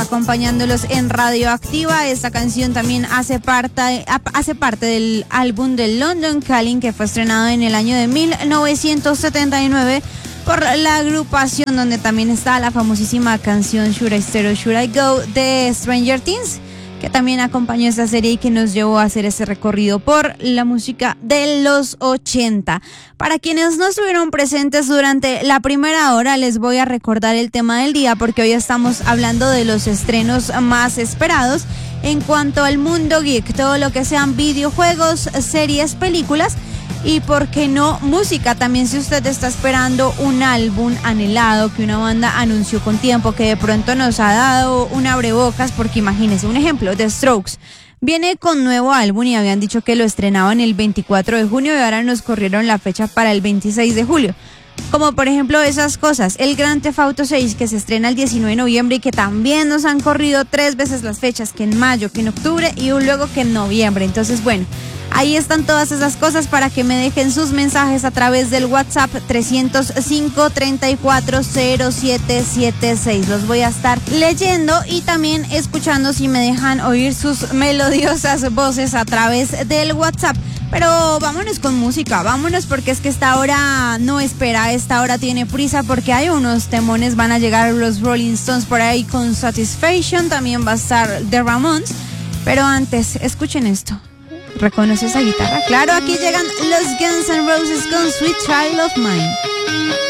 acompañándolos en Radioactiva. Esta canción también hace parte del álbum de London Calling, que fue estrenado en el año de 1979 por la agrupación, donde también está la famosísima canción Should I Stay or Should I Go de Stranger Things, que también acompañó esta serie y que nos llevó a hacer ese recorrido por la música de los 80. Para quienes no estuvieron presentes durante la primera hora, les voy a recordar el tema del día, porque hoy estamos hablando de los estrenos más esperados en cuanto al mundo geek, todo lo que sean videojuegos, series, películas y, por qué no, música. También, si usted está esperando un álbum anhelado que una banda anunció con tiempo, que de pronto nos ha dado un abrebocas, porque imagínese un ejemplo, The Strokes viene con nuevo álbum y habían dicho que lo estrenaban el 24 de junio y ahora nos corrieron la fecha para el 26 de julio. Como por ejemplo esas cosas, el Grand Theft Auto 6, que se estrena el 19 de noviembre y que también nos han corrido 3 veces las fechas, que en mayo, que en octubre y luego que en noviembre. Entonces, bueno, ahí están todas esas cosas para que me dejen sus mensajes a través del WhatsApp 305-340776. Los voy a estar leyendo y también escuchando si me dejan oír sus melodiosas voces a través del WhatsApp. Pero vámonos con música, vámonos, porque es que esta hora no espera, esta hora tiene prisa, porque hay unos temones. Van a llegar los Rolling Stones por ahí con Satisfaction, también va a estar The Ramones, pero antes, escuchen esto. ¿Reconoce esa guitarra? Claro, aquí llegan los Guns N' Roses con Sweet Child of Mine.